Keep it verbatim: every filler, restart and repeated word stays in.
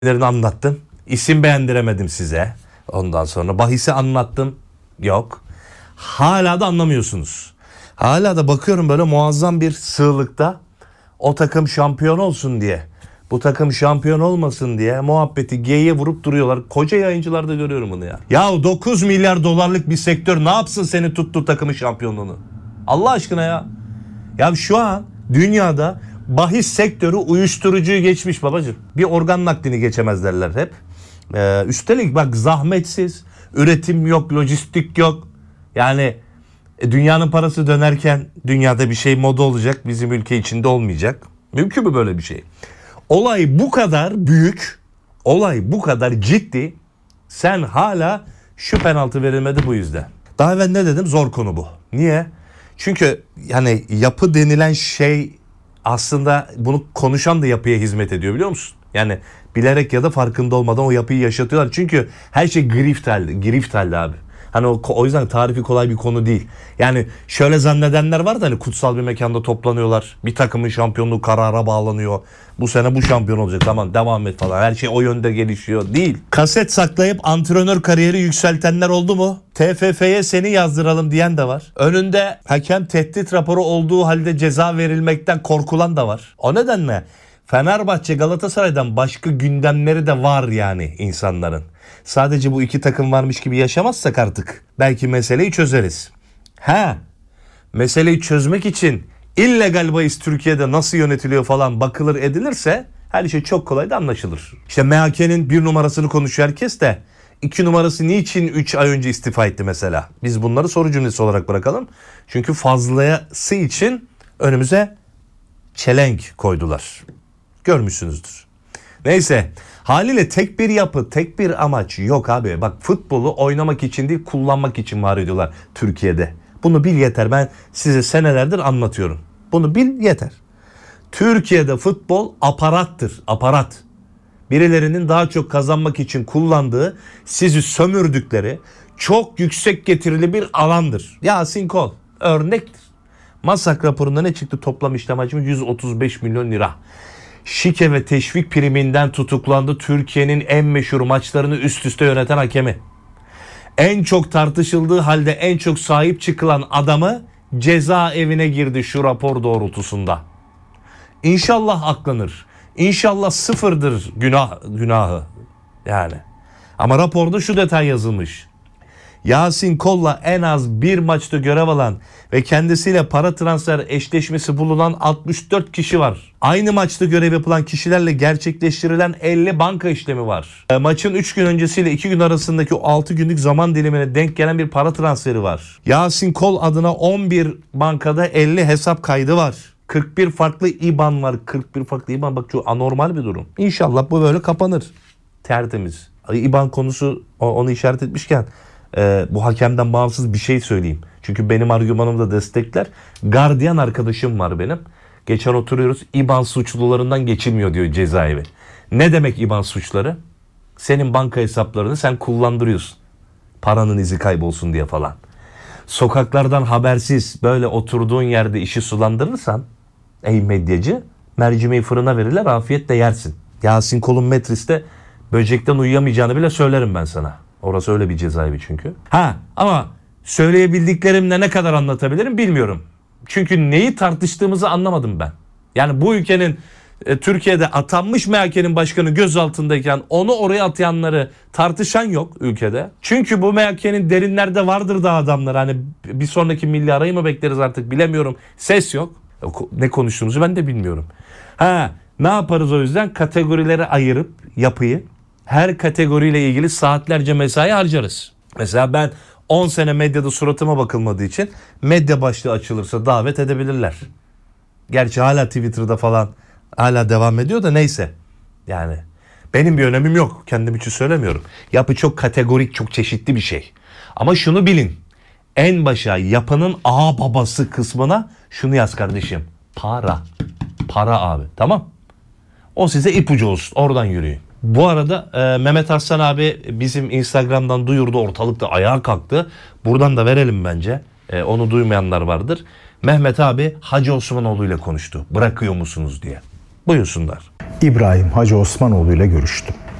anlattım. İsim beğendiremedim size. Ondan sonra bahisi anlattım. Yok. Hala da anlamıyorsunuz. Hala da bakıyorum böyle muazzam bir sığlıkta o takım şampiyon olsun diye, bu takım şampiyon olmasın diye muhabbeti geyiğe vurup duruyorlar. Koca yayıncılarda görüyorum bunu ya. Ya dokuz milyar dolarlık bir sektör ne yapsın seni tuttu takımın şampiyonluğunu? Allah aşkına ya. Ya şu an dünyada bahis sektörü uyuşturucuyu geçmiş babacığım. Bir organ naklini geçemez derler hep. Ee, üstelik bak zahmetsiz, üretim yok, lojistik yok. Yani e, dünyanın parası dönerken dünyada bir şey moda olacak, bizim ülke içinde olmayacak. Mümkün mü böyle bir şey? Olay bu kadar büyük, olay bu kadar ciddi. Sen hala şu penaltı verilmedi bu yüzden. Daha evvel ne dedim? Zor konu bu. Niye? Çünkü yani yapı denilen şey aslında bunu konuşan da yapıya hizmet ediyor biliyor musun? Yani bilerek ya da farkında olmadan o yapıyı yaşatıyorlar. Çünkü her şey grift halde, grift halde abi. Hani o, o yüzden tarifi kolay bir konu değil. Yani şöyle zannedenler var da hani kutsal bir mekanda toplanıyorlar. Bir takımın şampiyonluğu karara bağlanıyor. Bu sene bu şampiyon olacak, tamam devam et falan. Her şey o yönde gelişiyor. Değil. Kaset saklayıp antrenör kariyeri yükseltenler oldu mu? T F F'ye seni yazdıralım diyen de var. Önünde hakem tehdit raporu olduğu halde ceza verilmekten korkulan da var. O nedenle Fenerbahçe Galatasaray'dan başka gündemleri de var yani insanların. Sadece bu iki takım varmış gibi yaşamazsak artık belki meseleyi çözeriz. Ha, meseleyi çözmek için illegal bahis Türkiye'de nasıl yönetiliyor falan bakılır edilirse her şey çok kolay da anlaşılır. İşte M H K'nin bir numarasını konuşuyor herkes de iki numarası niçin üç ay önce istifa etti mesela? Biz bunları soru cümlesi olarak bırakalım. Çünkü fazlası için önümüze çelenk koydular. Görmüşsünüzdür. Neyse, haliyle tek bir yapı, tek bir amaç yok abi. Bak futbolu oynamak için değil, kullanmak için var ediyorlar Türkiye'de. Bunu bil yeter. Ben size senelerdir anlatıyorum. Bunu bil yeter. Türkiye'de futbol aparattır, aparat. Birilerinin daha çok kazanmak için kullandığı, sizi sömürdükleri çok yüksek getirili bir alandır. Yasin Kol örnektir. Masak raporunda ne çıktı? Toplam işlem hacmi yüz otuz beş milyon lira. Şike ve teşvik priminden tutuklandı Türkiye'nin en meşhur maçlarını üst üste yöneten hakemi. En çok tartışıldığı halde en çok sahip çıkılan adamı cezaevine girdi şu rapor doğrultusunda. İnşallah aklanır. İnşallah sıfırdır günah, günahı. Yani. Ama raporda şu detay yazılmış. Yasin Kol'la en az bir maçta görev alan ve kendisiyle para transfer eşleşmesi bulunan altmış dört kişi var. Aynı maçta görev yapılan kişilerle gerçekleştirilen elli banka işlemi var. E, maçın üç gün öncesiyle iki gün arasındaki o altı günlük zaman dilimine denk gelen bir para transferi var. Yasin Kol adına on bir bankada elli hesap kaydı var. kırk bir farklı İ B A N var. kırk bir farklı İ B A N, bak çok anormal bir durum. İnşallah bu böyle kapanır. Tertemiz. İ B A N konusu, onu işaret etmişken Ee, bu hakemden bağımsız bir şey söyleyeyim. Çünkü benim argümanımı da destekler. Gardiyan arkadaşım var benim. Geçen oturuyoruz. İ B A N suçlularından geçilmiyor diyor cezaevi. Ne demek İ B A N suçları? Senin banka hesaplarını sen kullandırıyorsun. Paranın izi kaybolsun diye falan. Sokaklardan habersiz böyle oturduğun yerde işi sulandırırsan ey medyacı, mercimeği fırına verirler, afiyetle yersin. Yasin Kol'un metriste böcekten uyuyamayacağını bile söylerim ben sana. Orası öyle bir cezaevi çünkü. Ha ama söyleyebildiklerimle ne kadar anlatabilirim bilmiyorum. Çünkü neyi tartıştığımızı anlamadım ben. Yani bu ülkenin e, Türkiye'de atanmış M H K'nin başkanı gözaltındayken onu oraya atayanları tartışan yok ülkede. Çünkü bu M H K'nin derinlerde vardır da adamlar. Hani bir sonraki milli arayı mı bekleriz artık bilemiyorum. Ses yok. Ne konuştuğumuzu ben de bilmiyorum. Ha ne yaparız o yüzden? Kategorilere ayırıp yapıyı, her kategoriyle ilgili saatlerce mesai harcarız. Mesela ben on sene medyada suratıma bakılmadığı için medya başlığı açılırsa davet edebilirler. Gerçi hala Twitter'da falan hala devam ediyor da neyse. Yani benim bir önemim yok. Kendim için söylemiyorum. Yapı çok kategorik, çok çeşitli bir şey. Ama şunu bilin. En başa yapının ağ babası kısmına şunu yaz kardeşim. Para. Para abi. Tamam. O size ipucu olsun. Oradan yürüyün. Bu arada e, Mehmet Hasan abi bizim Instagram'dan duyurdu, ortalıkta ayağa kalktı. Buradan da verelim bence. E, onu duymayanlar vardır. Mehmet abi Hacı Osmanoğlu ile konuştu. Bırakıyor musunuz diye. Buyursunlar. İbrahim Hacı Osmanoğlu ile görüştüm.